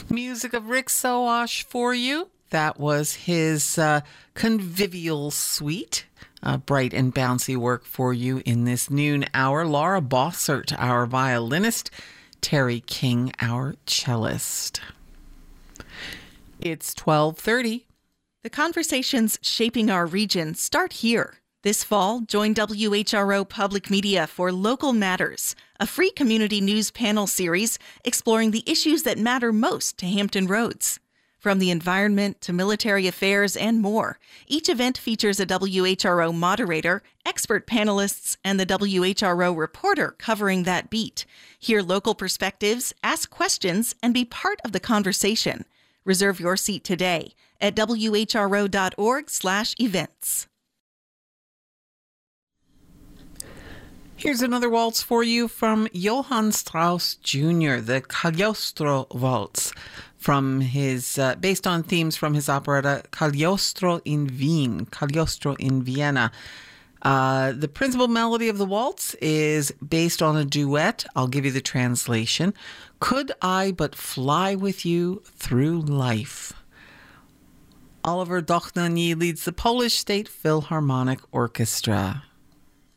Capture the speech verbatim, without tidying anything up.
Music of Rick Soash for you. That was his uh, convivial suite. Uh, bright and bouncy work for you in this noon hour. Laura Bossert, our violinist. Terry King, our cellist. It's twelve thirty. The conversations shaping our region start here. This fall, join W H R O Public Media for Local Matters, a free community news panel series exploring the issues that matter most to Hampton Roads. From the environment to military affairs and more, each event features a W H R O moderator, expert panelists, and the W H R O reporter covering that beat. Hear local perspectives, ask questions, and be part of the conversation. Reserve your seat today at W H R O dot org slash events. Here's another waltz for you from Johann Strauss Junior, the Cagliostro Waltz, from his uh, based on themes from his operetta Cagliostro in Wien, Cagliostro in Vienna. Uh, the principal melody of the waltz is based on a duet. I'll give you the translation. Could I but fly with you through life? Oliver Dochnani leads the Polish State Philharmonic Orchestra.